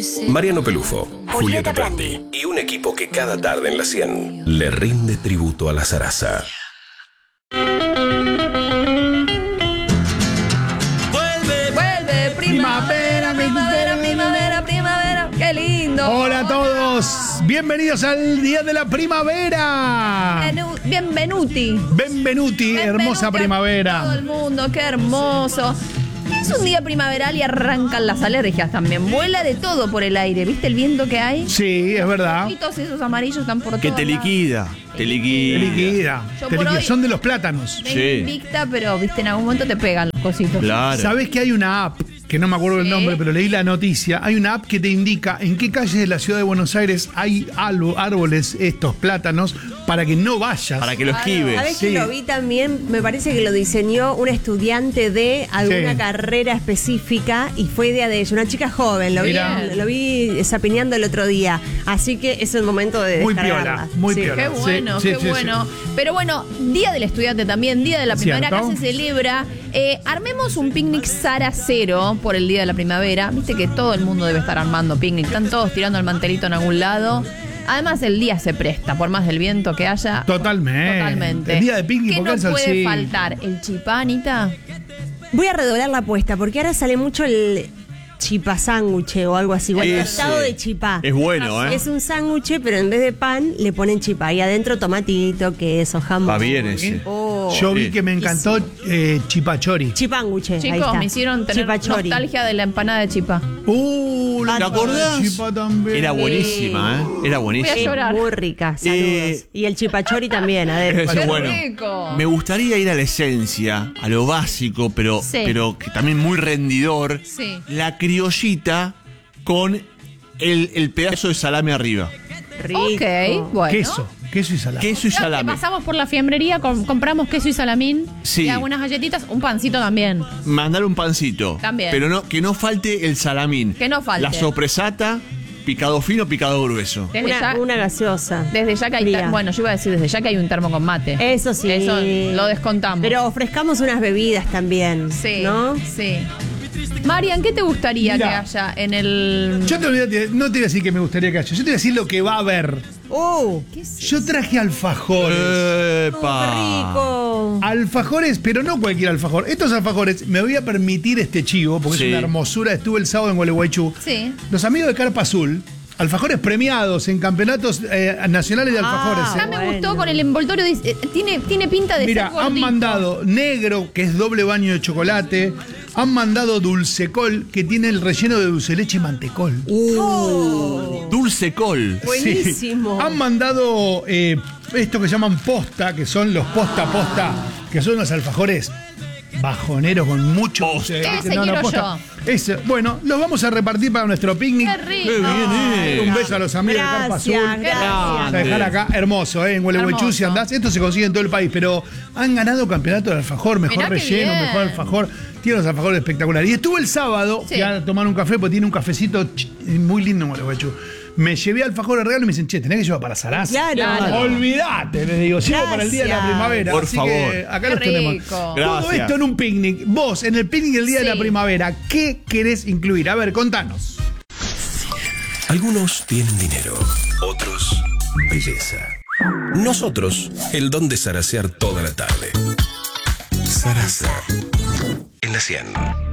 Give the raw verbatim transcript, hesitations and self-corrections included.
Mariano Pelufo, Julieta Prandi y un equipo que cada tarde en la cien le rinde tributo a la zaraza. Vuelve, vuelve, primavera, primavera, primavera, primavera. ¡Qué lindo! Hola a todos, bienvenidos al Día de la Primavera. Bienvenu- Bienvenuti. Benvenuti, hermosa Benvenuti a primavera. todo el mundo, qué hermoso. Es un día primaveral y arrancan las alergias también. Vuela de todo por el aire. ¿Viste el viento que hay? Sí, es verdad. Los pitos esos amarillos están por Que todos te lados. liquida, te liquida. Te liquida, Yo te por liquida. hoy- Son de los plátanos. Ven Sí. invicta, pero viste, en algún momento te pegan los cositos. Claro. ¿Sabés que hay una app, que no me acuerdo el Sí. nombre, pero leí la noticia? Hay una app que te indica en qué calles de la ciudad de Buenos Aires hay algo- árboles, estos plátanos, para que no vayas. Para que lo esquives. ¿Sabes Sí. que lo vi también? Me parece que lo diseñó un estudiante de alguna Sí. carrera específica y fue idea de ella, una chica joven. Lo vi, Mirá. lo vi zapineando el otro día. Así que es el momento de Muy descargarla. piola, muy Sí. piola. Qué bueno, Sí, qué sí, sí, bueno. Pero bueno, Día del Estudiante también, Día de la Primavera, Cierto. acá se celebra. Eh, armemos un picnic Sara Cero por el Día de la Primavera. Viste que todo el mundo debe estar armando picnic. Están todos tirando el mantelito en algún lado. Además, el día se presta, por más del viento que haya. Totalmente. Totalmente. El día de picnic, ¿Qué porque no es al puede sí. faltar? ¿El chipá, Anita? Voy a redoblar la apuesta porque ahora sale mucho el chipá sándwich o algo así. O el Ese. tostado de chipá. Es bueno, ¿eh? Es un sándwich, pero en vez de pan le ponen chipá. Y adentro tomatito, queso, jamón. Va bien ese. Oh. Yo vi Sí. que me encantó eh, Chipachori. Chipánguche. ahí Chicos, está. me hicieron tener Chipachori. nostalgia de la empanada de chipá. Uh, la ¿Te acordás? Chipa también. Era buenísima, ¿eh? Era Voy a buenísima. llorar. Muy rica, saludos. Eh, y el chipachori también, adentro. Eso ¡Qué es bueno. rico! Me gustaría ir a la esencia, a lo básico, pero, Sí. pero que también muy rendidor. Sí. La criollita con el, el pedazo de salame arriba. Rico. Ok, bueno. Queso, queso y salame. Queso y Ya que salame. pasamos por la fiambrería, com- compramos queso y salamín Sí. y algunas galletitas, un pancito también. Mandar un pancito. También. Pero no, que no falte el salamín. Que no falte. La sopresata, picado fino, picado grueso. Desde Una, ya, una gaseosa. desde ya que hay Fría. ter- bueno, yo iba a decir desde ya que hay un termo con mate. Eso sí. Eso lo descontamos. Pero ofrezcamos unas bebidas también. sí, ¿No? sí. Marian, ¿qué te gustaría Mira. que haya en el Yo te voy a- no te voy a decir que me gustaría que haya, yo te voy a decir lo que va a haber. ¡Uh! Yo traje alfajores. ¡Epa! ¡Qué rico! Alfajores, pero no cualquier alfajor. Estos alfajores, me voy a permitir este chivo, porque Sí. es una hermosura. Estuve el sábado en Gualeguaychú. Sí. Los amigos de Carpa Azul, alfajores premiados en campeonatos eh, nacionales de alfajores. Ah, eh. Ya me bueno. gustó con el envoltorio, dice- eh, tiene, tiene pinta de Mira, ser han gordito. mandado negro, que es doble baño de chocolate. Han mandado dulcecol, que tiene el relleno de dulce de leche y mantecol. Uh, Dulce col. Buenísimo. Sí. Han mandado eh, esto que llaman posta, que son los posta posta, que son los alfajores bajoneros con mucho Posta. dulce de Ese leche. quiero posta. Ese. Bueno, los vamos a repartir para nuestro picnic. ¡Qué rico! Qué bien, eh. Un beso a los amigos de Carpa Azul. Gracias, gracias. Vamos a dejar acá, hermoso, ¿eh? En Gualeguaychú, si Hermoso. andás, esto se consigue en todo el país, pero han ganado campeonato de alfajor, mejor Mirá qué relleno, bien. mejor alfajor. Tiene los alfajores espectaculares. Y estuve el sábado, Sí. que a tomar un café, porque tiene un cafecito ch- muy lindo en Gualeguaychú. Me llevé alfajor de regalo y me dicen, che, tenés que llevar para Sarasa. Claro. Claro. Olvídate, les digo, llevo para el día de la Gracias. primavera. Por así favor. que acá Qué los tenemos. rico. Todo Gracias. esto en un picnic. Vos, en el picnic del día de Sí. la primavera, ¿qué querés incluir? A ver, contanos. Algunos tienen dinero, otros belleza. Nosotros, el don de zarasear toda la tarde. Zaraza. En la cien.